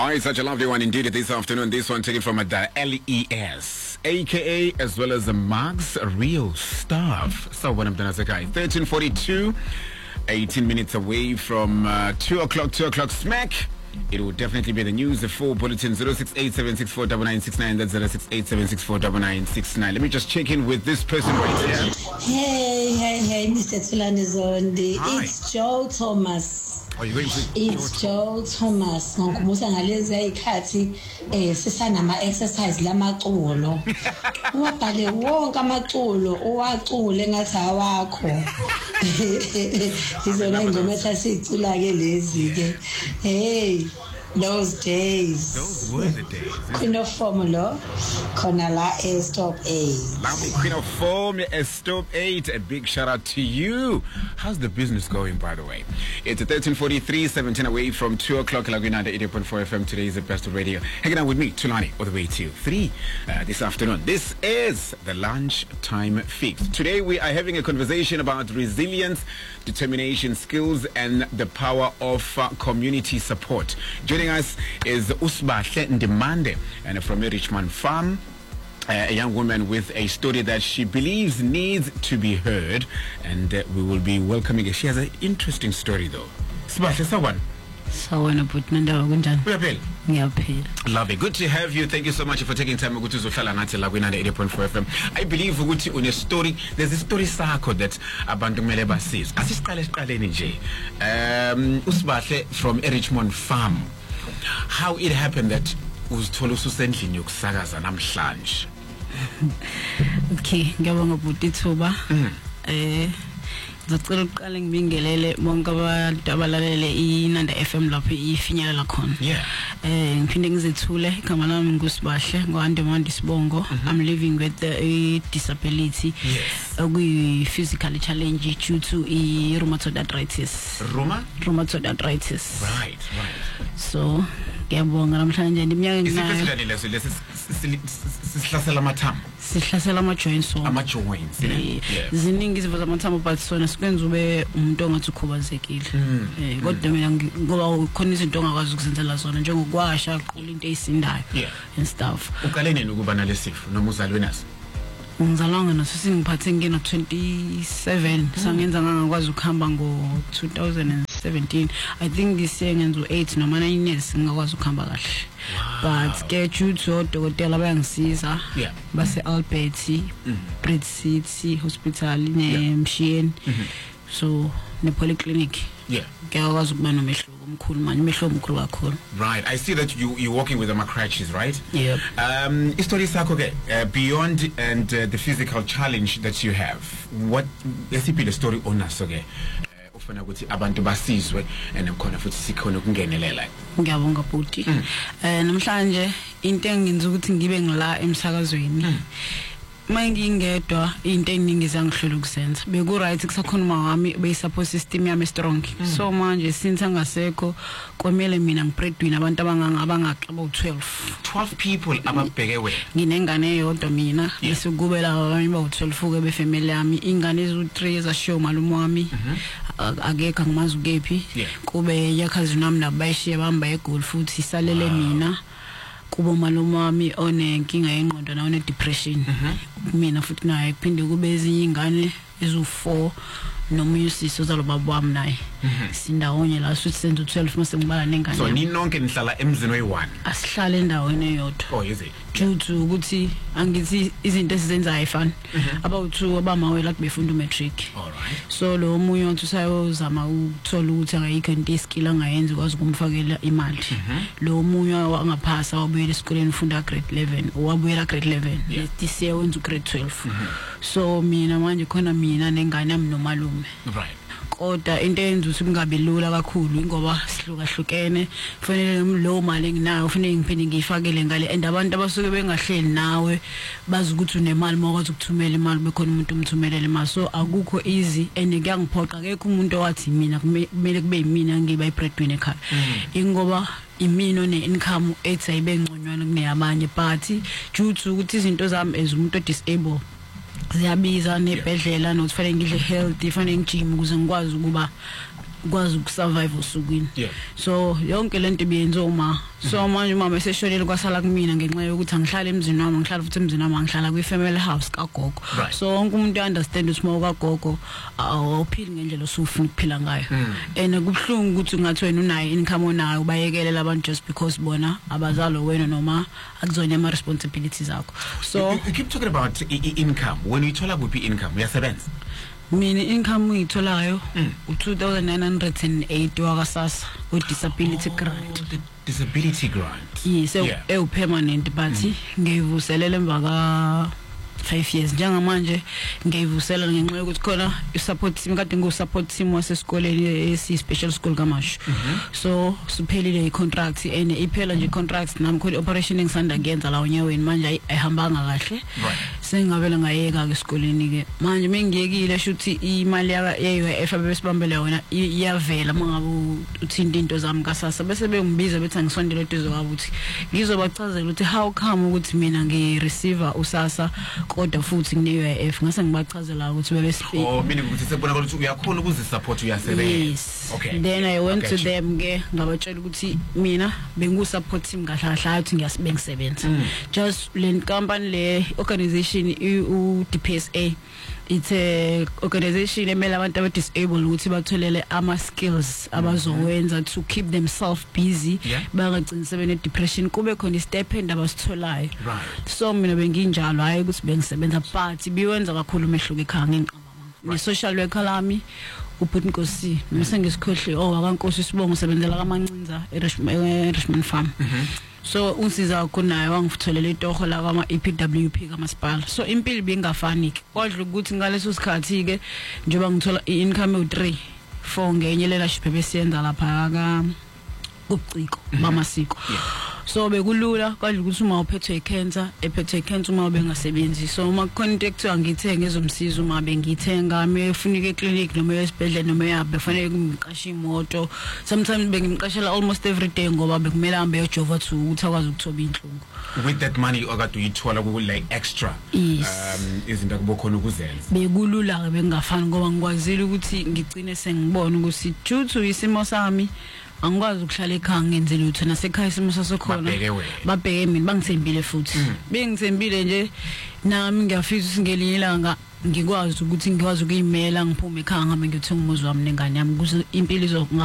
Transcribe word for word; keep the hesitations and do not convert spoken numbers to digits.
Oh, it's such a lovely one indeed this afternoon. This one taken from the L E S, A K A as well as the Mark's Real Stuff. So when I'm done as a guy, thirteen forty-two, eighteen minutes away from uh, two o'clock, two o'clock smack. It will definitely be the news. The full bulletin zero six eight seven six four nine nine six nine. That's zero six eight seven six four nine nine six nine. Let me just check in with this person right here. Hey, hey, hey, Mister Tsulani Zondi. Hi. It's Joe Thomas. Are you going to? It's Joe Thomas. Ngikubuza ngalezi ayikhathi eh sisanama exercise lamaculo. Uwabhale wonke amaculo uwacule ngathi awakho. Izona ingoma esasicula ke lezi ke. Hey, those days. Those were the days. Queen of Formula, Konala A Stop eight. Lovely Queen of Form, Stop eight. A big shout out to you. How's the business going, by the way? It's thirteen forty-three, seventeen away from two o'clock. Laguna eighty point four F M. Today is the best of radio. Hanging out with me, Tulani, all the way to three uh, this afternoon. This is the lunchtime fix. Today we are having a conversation about resilience, determination, skills, and the power of uh, community support. Joining us is Usbahle Ndimande, and from a Richmond farm, uh, a young woman with a story that she believes needs to be heard, and uh, we will be welcoming her. She has an interesting story, though. Usbahle, sawan. Sawana putnanda kunjani? Uyaphila? Ngiyaphila. Lovely. Good to have you. Thank you so much for taking time ukuthi uzohlala nathi la kwi eighty point four F M. I believe ukuthi une story, there's a story sakho that abantu kumele basize. Asisiqale siqaleni nje. Um Usbahle from a Richmond farm. How it happened that uzithola ususendlini yokusakaza namhlanje? Okay, ngiyabonga bhuti ithuba. Eh ngicela uqale ngibingelele bonke abantu abalalele iNanda F M lapho ifinyelela khona. Yeah. Eh ngiphinde ngizethule igama lami nguSibahle ngoAndemandi Sibongo. I'm living with a disability. Yes. Okuyi physical challenge due to i rheumatoid arthritis. Roma? Rheumatoid arthritis. Right, right. So ngiyabonga namhlanje ndiminyaka nginayo. Isiphephezela leso lesi sihlasela amathambo. Sihlasela ama joints so. Ama joints. Yeah. Ziningi izifo zamathambo but sona sikwenza ube umuntu ongathi ukhubazekile. Eh kodwa mina ngoba khona izinto ongakwazi ukuzenzela zona njengokwasha qula into eyisindayo and stuff. Uqale nini ukuba nalesifo noma uzalwe naso? Ngizalanga naso singiphathe ngena twenty-seven sangenza ngangakwazi ukuhamba ngo two thousand seventeen. I think this year ngenzo eight noma nine years ngakwazi ukuhamba kahle. But ke due to dokotela bayangisiza base Albert Bridge City Hospital ne Mshiyeni so ne polyclinic. Yeah. Ngiyakwazi ukuba nomehluko omkhulu manje umehluko omkhulu kakhulu. Right. I see that you you're working with the crutches, right? Yep. Um story sakho ke uh, beyond and uh, the physical challenge that you have. What lesiphi le story onaso ke? Ufuna ukuthi abantu basizwe and khona futhi sikhona ukungenelela. Ngiyabonga bhuti. Eh namhlanje into engenza ukuthi ngibe ngila emsakazweni. Mangingedwa into eningi zangihlola ukusenza beku right kusakhuluma wami beyisupport system yami strong so manje since angasekho komele mina ngibreadwin abantu abanganga abangaxaba u12 twelve people ababheke wena nginengane eyodwa mina bese kube laba abanye ba u12 ke befamily yami ingane ezu three ezashiyo malume wami akekho ngimazi ukephi kube yakhazi nami nabayishiye bamba egoli futhi isalele mina kubo malume wami onenkinga yengqondo na one depression mina futhi naye kuphinde kube ezinye ingane ezu four nomunye usisi ozalobaba wami naye sindawonye la suthi senze twelve mase ngibala nengane so ninonke nihlala emzini oyi-one asihlale endaweni eyodwa oh is it due to ukuthi angithi izinto esizenza ayifani abawu-two abamawela kubefunda umatric so lo munye wathi usayozama ukuthola ukuthi angayikho into yeskill angayenzi kwazi ukumfakela imali lo munye wangaphasa wabuyela esikoleni ufunda grade eleven wabuyela grade eleven this year wenza grade twelve so mina manje khona mina nengane yami nomalume right kodwa into eyenza ukuthi kungabe lula kakhulu ngoba sihlukahlukene kufanele lo mali enginayo kufanele ngiphinde ngiyifakele ngale and abantu abasuke bengahleli nawe bazi ukuthi unemali mawukwazi ukuthumela imali bekhona umuntu umthumelele imali so akukho easy and kuyangiphoqa akekho umuntu owathi mina kumele kube yimina ngiba ibreadwinner ekhaya ingoba imino ne income ethi ayibe ngconywana kuneyabanye but due to ukuthi izinto zami as umuntu disable ziyabiza nebhedlela nokufanele ngidle healthy fanele ngijim ukuze ngikwazi ukuba kwazi ukusurvive usukwini. Yeah. So yonke lento ibiyenza uma so manje uma meseshonile kwasala kumina ngenxa yokuthi angihlala emzini wami ngihlala futhi emzini wami ngihlala kwi family house kagogo. Right. So wonke umuntu understand ukuthi uma kagogo awuphili ngendlela osufuna ukuphila ngayo. And kubhlungu ukuthi ungathi wena unayo income onayo ubayekele labantu just because bona abazalo wena noma akuzona ama responsibilities akho. So you, you keep talking about I- I- income. When you thola kuphi income uyasebenza? mina income ngiyitholayo u two thousand nine hundred eight wakasasa ku disability grant. The disability grant. Yes, Yeah. e permanent but ngiyivuselele emva ka five years njengamanje ngiyivusela ngenxa yokuthi khona i support team kade ngu support team wasesikoleni esi special school kaMashu. So suphelile i contract and iphela nje contracts nami khona operation engisanda kuyenza la onyaweni manje ayihambanga kahle. Right. Sengabela ngayeka ke esikoleni ke manje mengiyekile shuthi imali ya U I F abesibambele yona iyavela mangabe uthinta into zami kasasa bese bengibiza bethi angisondele eduze kwabo ukuthi ngizobachazela ukuthi how come ukuthi mina ngi receiver usasa kodwa futhi ngine U I F ngase ngibachazela ukuthi bebe speak. Oh meaning ukuthi sebona ukuthi uyakhona ukuzi support uyasebenza. Yes. Okay. Then I went Okay. to them ke ngabatshela ukuthi mina bengu support team kahlahla ukuthi ngiyasebenza. Just le company le organization u D P S A it's a organization emela abantu aba disabled ukuthi batholele ama skills abazowenza to keep themselves busy Yeah. bangagcini sebene depression kube khona istipend abasitholayo. Right. So mina benginjalo hayi ukuthi bengisebenza but biwenza kakhulu umehluko ekhaya ngiqamba mama. Ni social worker lami uPhuti Nkosi mase ngisikhohle oh akankosi sibongo sebenzela kaMancinza eRichmond Farm. So unsiza kunayo wangifuthelele itoho la kwama E P W P kaMasipala. So impilo bingafani kodwa ukuthi ngaleso sikhathi ke njoba ngithola income u three four ngenye leadership besiyenza lapha ka kuciko mamasiko. So bekulula kodwa ukuthi uma uphethwe icancer ephethwe icancer uma bengasebenzi so uma khona into ekuthiwa ngithenge ezomsiza uma bengithenga mefunike eclinic noma esibhedlela noma yabe fanele ngiqashe imoto sometimes bengimqashela almost every day ngoba bekumele ahambe eyojova to ukuthi akwazi ukuthoba inhlungu. With that money okade uyithola ku like extra Yes. um izinto akubokhona ukuzenza. Bekulula ke bengafani ngoba ngikwazile ukuthi ngigcine sengibona ukuthi due to isimo sami angikwazi ukuhlala ekhaya ngenze lutho nasekhaya isimo sasokhona Babheke wena. babheke mina bangithembile futhi bengithembile nje nami ngiyafisa singelinye ilanga ngikwazi ukuthi ngikwazi ukuyimela ngiphume ekhaya ngabe ngiyothenga umuzi wami nengane yami ukuze impilo izo